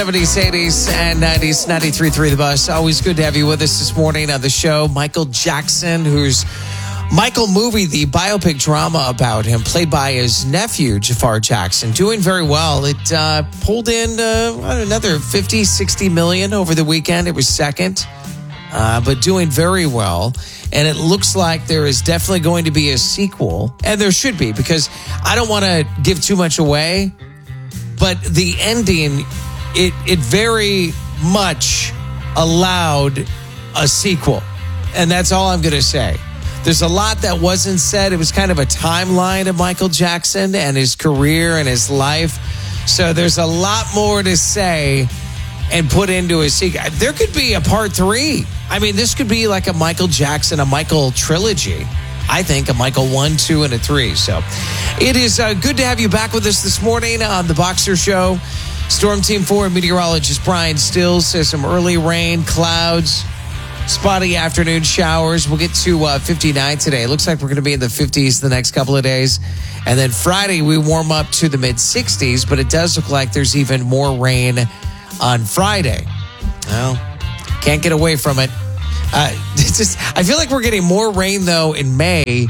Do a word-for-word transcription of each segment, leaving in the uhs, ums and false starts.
seventies, eighties, and nineties, ninety-three point three The Bus. Always good to have you with us this morning on the show. Michael Jackson, who's Michael movie, the biopic drama about him, played by his nephew, Jafar Jackson, doing very well. It uh, pulled in uh, another fifty, sixty million over the weekend. It was second, uh, but doing very well. And it looks like there is definitely going to be a sequel, and there should be, because I don't want to give too much away, but the ending, it it very much allowed a sequel. And that's all I'm going to say. There's a lot that wasn't said. It was kind of a timeline of Michael Jackson and his career and his life. So there's a lot more to say and put into a sequel. There could be a part three. I mean, this could be like a Michael Jackson, a Michael trilogy. I think a Michael one, two, and a three. So it is uh, good to have you back with us this morning on the Boxer Show. Storm Team four meteorologist Brian Stills says some early rain, clouds, spotty afternoon showers. We'll get to uh, fifty-nine today. It looks like we're going to be in the fifties the next couple of days. And then Friday, we warm up to the mid-sixties, but it does look like there's even more rain on Friday. Well, can't get away from it. Uh, it's just, I feel like we're getting more rain, though, in May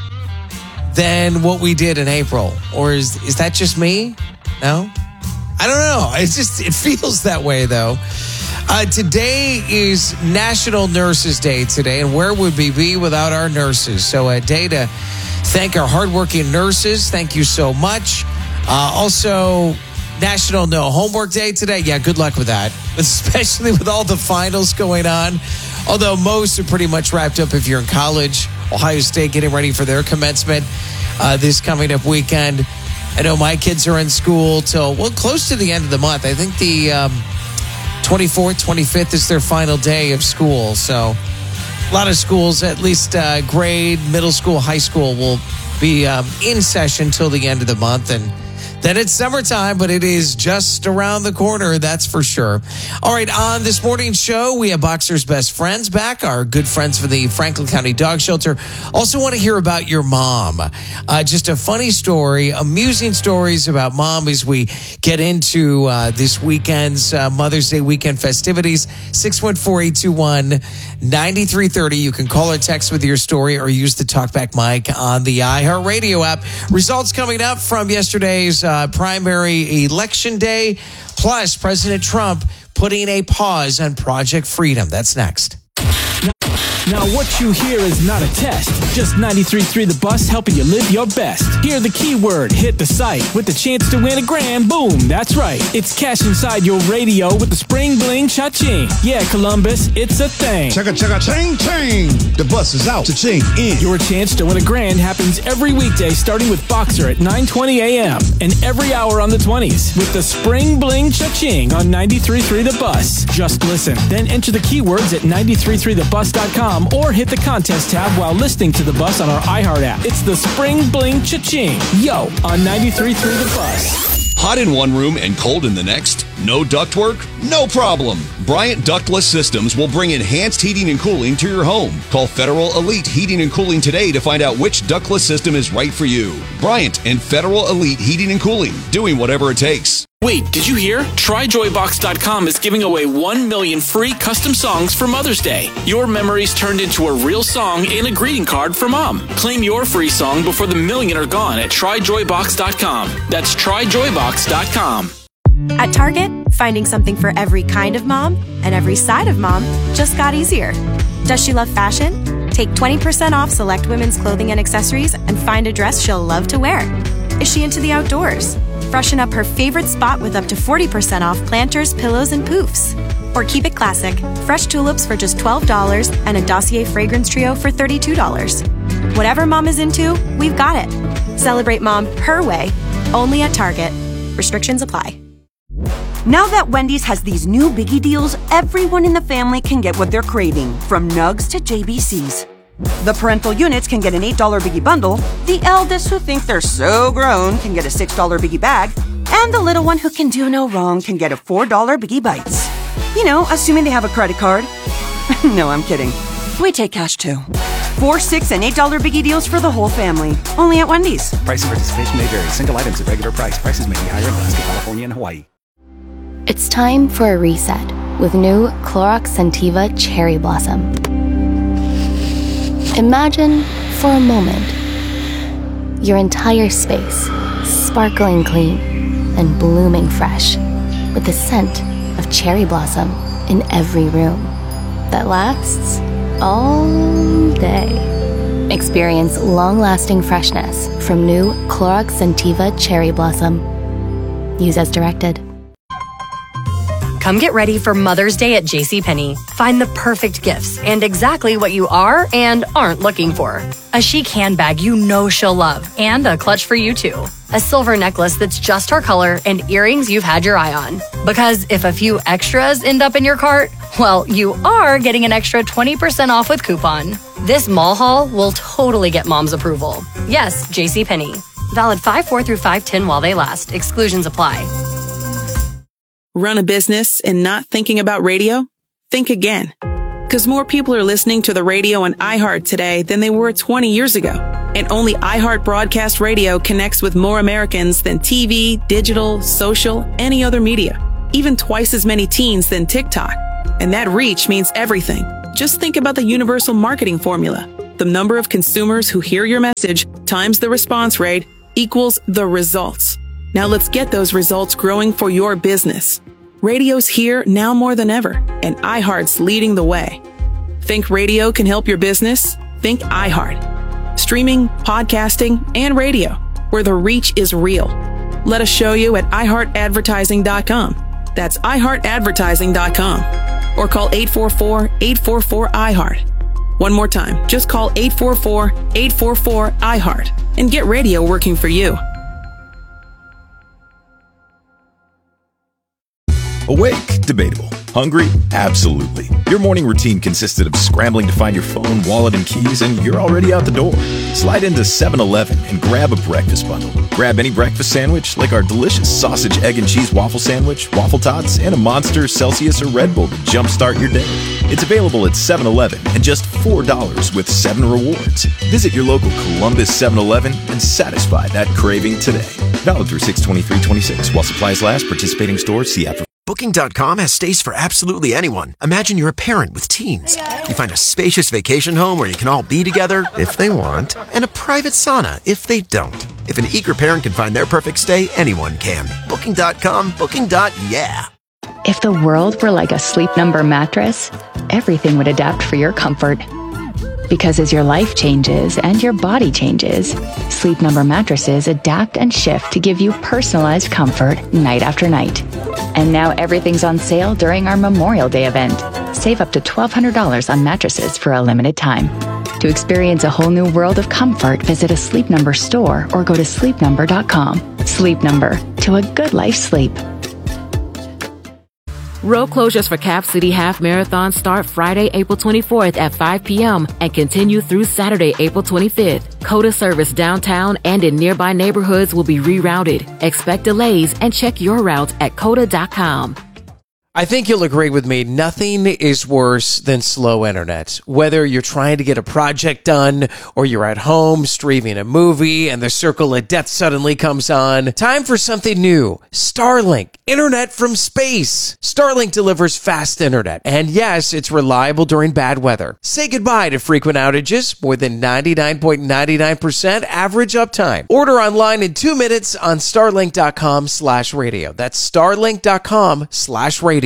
than what we did in April. Or is is that just me? No? I don't know. It's just, it feels that way, though. Uh, today is National Nurses Day today, and where would we be without our nurses? So a day to thank our hardworking nurses. Thank you so much. Uh, also, National No Homework Day today. Yeah, good luck with that, especially with all the finals going on. Although most are pretty much wrapped up if you're in college. Ohio State getting ready for their commencement uh, this coming up weekend. I know my kids are in school till, well, close to the end of the month. I think the um, twenty-fourth, twenty-fifth is their final day of school. So a lot of schools, at least uh, grade, middle school, high school, will be um, in session till the end of the month. And then it's summertime, but it is just around the corner, that's for sure. All right, on this morning's show, we have Boxer's Best Friends back, our good friends from the Franklin County Dog Shelter. Also want to hear about your mom. Uh, just a funny story, amusing stories about mom as we get into uh, this weekend's uh, Mother's Day weekend festivities. six one four, eight two one, nine three three zero. You can call or text with your story or use the talkback mic on the iHeartRadio app. Results coming up from yesterday's uh, primary election day, plus President Trump putting a pause on Project Freedom. That's next. Now what you hear is not a test, just ninety-three point three The Bus helping you live your best. Hear the keyword, hit the site, with the chance to win a grand, boom, that's right. It's cash inside your radio with the Spring Bling Cha-Ching. Yeah, Columbus, it's a thing. Chugga chugga ching ching, the bus is out, cha-ching in. Your chance to win a grand happens every weekday starting with Boxer at nine twenty a.m. and every hour on the twenties with the Spring Bling Cha-Ching on ninety-three point three The Bus. Just listen, then enter the keywords at nine three three the bus dot com or hit the contest tab while listening to The Bus on our iHeart app. It's the Spring Bling Cha-Ching. Yo, on ninety-three point three The Bus. Hot in one room and cold in the next? No ductwork? No problem. Bryant Ductless Systems will bring enhanced heating and cooling to your home. Call Federal Elite Heating and Cooling today to find out which ductless system is right for you. Bryant and Federal Elite Heating and Cooling, doing whatever it takes. Wait, did you hear? Try joy box dot com is giving away one million free custom songs for Mother's Day. Your memories turned into a real song and a greeting card for Mom. Claim your free song before the million are gone at try joy box dot com. That's try joy box dot com. At Target, finding something for every kind of mom and every side of mom just got easier. Does she love fashion? Take twenty percent off select women's clothing and accessories and find a dress she'll love to wear. Is she into the outdoors? Freshen up her favorite spot with up to forty percent off planters, pillows, and poofs. Or keep it classic, fresh tulips for just twelve dollars and a Dossier fragrance trio for thirty-two dollars. Whatever mom is into, we've got it. Celebrate mom her way, only at Target. Restrictions apply. Now that Wendy's has these new biggie deals, everyone in the family can get what they're craving, from nugs to J B Cs. The parental units can get an eight dollar biggie bundle, the eldest who think they're so grown can get a six dollar biggie bag, and the little one who can do no wrong can get a four dollar biggie bites. You know, assuming they have a credit card. No, I'm kidding. We take cash too. Four, six, and eight dollar biggie deals for the whole family. Only at Wendy's. Price and participation may vary. Single items at regular price. Prices may be higher in Alaska, California, and Hawaii. It's time for a reset with new Clorox Scentiva Cherry Blossom. Imagine, for a moment, your entire space sparkling clean and blooming fresh with the scent of cherry blossom in every room that lasts all day. Experience long-lasting freshness from new Clorox Scentiva Cherry Blossom. Use as directed. Come get ready for Mother's Day at JCPenney. Find the perfect gifts and exactly what you are and aren't looking for. A chic handbag you know she'll love and a clutch for you too. A silver necklace that's just her color and earrings you've had your eye on. Because if a few extras end up in your cart, well, you are getting an extra twenty percent off with coupon. This mall haul will totally get mom's approval. Yes, JCPenney. Valid five four through five ten while they last. Exclusions apply. Run a business and not thinking about radio? Think again. Because more people are listening to the radio on iHeart today than they were twenty years ago. And only iHeart Broadcast Radio connects with more Americans than T V, digital, social, any other media. Even twice as many teens than TikTok. And that reach means everything. Just think about the universal marketing formula. The number of consumers who hear your message times the response rate equals the results. Now let's get those results growing for your business. Radio's here now more than ever, and iHeart's leading the way. Think radio can help your business? Think iHeart. Streaming, podcasting, and radio, where the reach is real. Let us show you at i heart advertising dot com. That's i heart advertising dot com. Or call eight four four, eight four four, I heart. One more time, just call eight four four, eight four four, I heart and get radio working for you. Awake? Debatable. Hungry? Absolutely. Your morning routine consisted of scrambling to find your phone, wallet, and keys, and you're already out the door. Slide into seven eleven and grab a breakfast bundle. Grab any breakfast sandwich, like our delicious sausage, egg, and cheese waffle sandwich, waffle tots, and a Monster, Celsius, or Red Bull to jumpstart your day. It's available at seven eleven and just four dollars with seven rewards. Visit your local Columbus seven eleven and satisfy that craving today. Valid through six twenty-three twenty-six. While supplies last, participating stores, see after. Booking dot com has stays for absolutely anyone. Imagine you're a parent with teens. You find a spacious vacation home where you can all be together, if they want, and a private sauna, if they don't. If an eager parent can find their perfect stay, anyone can. Booking dot com, Booking. Yeah. If the world were like a Sleep Number mattress, everything would adapt for your comfort. Because as your life changes and your body changes, Sleep Number mattresses adapt and shift to give you personalized comfort night after night. And now everything's on sale during our Memorial Day event. Save up to twelve hundred dollars on mattresses for a limited time. To experience a whole new world of comfort, visit a Sleep Number store or go to sleep number dot com. Sleep Number, to a good life sleep. Road closures for Cap City Half Marathon start Friday, April twenty-fourth at five p.m. and continue through Saturday, April twenty-fifth. COTA service downtown and in nearby neighborhoods will be rerouted. Expect delays and check your route at cota dot com. I think you'll agree with me. Nothing is worse than slow internet. Whether you're trying to get a project done or you're at home streaming a movie and the circle of death suddenly comes on. Time for something new. Starlink. Internet from space. Starlink delivers fast internet. And yes, it's reliable during bad weather. Say goodbye to frequent outages. More than ninety-nine point nine nine percent average uptime. Order online in two minutes on starlink dot com slash radio. That's starlink dot com slash radio.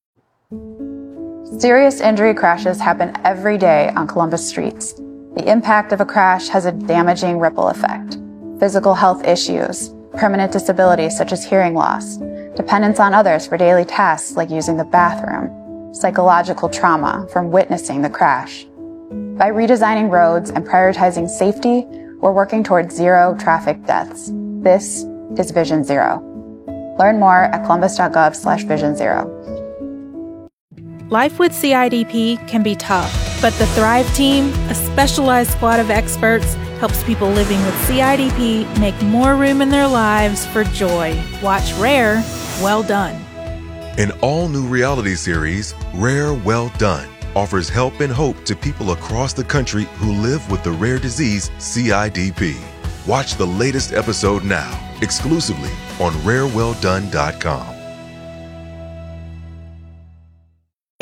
Serious injury crashes happen every day on Columbus streets. The impact of a crash has a damaging ripple effect. Physical health issues, permanent disabilities such as hearing loss, dependence on others for daily tasks like using the bathroom, psychological trauma from witnessing the crash. By redesigning roads and prioritizing safety, we're working towards zero traffic deaths. This is Vision Zero. Learn more at columbus dot gov slash vision zero. Life with C I D P can be tough, but the Thrive Team, a specialized squad of experts, helps people living with C I D P make more room in their lives for joy. Watch Rare, Well Done. An all-new reality series, Rare, Well Done, offers help and hope to people across the country who live with the rare disease C I D P. Watch the latest episode now, exclusively on rare well done dot com.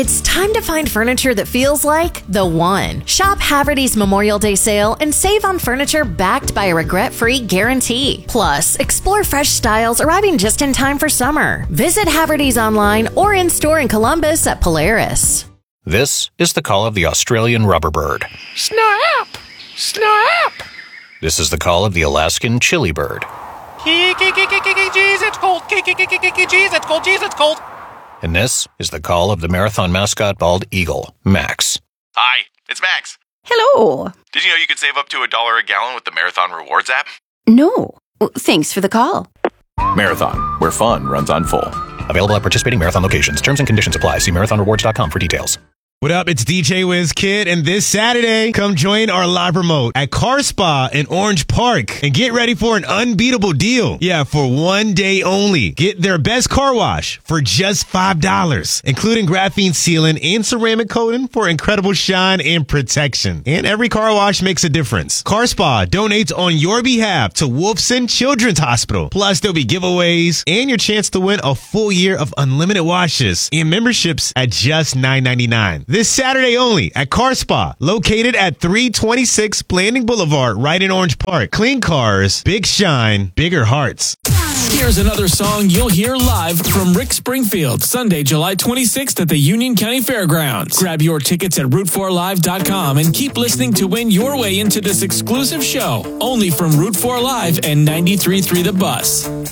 It's time to find furniture that feels like the one. Shop Haverty's Memorial Day sale and save on furniture backed by a regret-free guarantee. Plus, explore fresh styles arriving just in time for summer. Visit Haverty's online or in-store in Columbus at Polaris. This is the call of the Australian rubber bird. Snap! Snap! This is the call of the Alaskan chili bird. Jeez, it's cold. Jeez, it's cold. Jeez, it's cold. And this is the call of the marathon mascot bald eagle, Max. Hi, it's Max. Hello. Did you know you could save up to a dollar a gallon with the Marathon Rewards app? No. Thanks for the call. Marathon, where fun runs on full. Available at participating Marathon locations. Terms and conditions apply. See marathon rewards dot com for details. What up? It's D J Wiz Kid, and this Saturday, come join our live remote at Car Spa in Orange Park and get ready for an unbeatable deal. Yeah, for one day only. Get their best car wash for just five dollars, including graphene sealant and ceramic coating for incredible shine and protection. And every car wash makes a difference. Car Spa donates on your behalf to Wolfson Children's Hospital. Plus, there'll be giveaways and your chance to win a full year of unlimited washes and memberships at just nine ninety-nine. This Saturday only at Car Spa, located at three twenty-six Blanding Boulevard, right in Orange Park. Clean cars, big shine, bigger hearts. Here's another song you'll hear live from Rick Springfield, Sunday, July twenty-sixth at the Union County Fairgrounds. Grab your tickets at route four live dot com and keep listening to win your way into this exclusive show, only from Route four Live and ninety-three point three The Bus.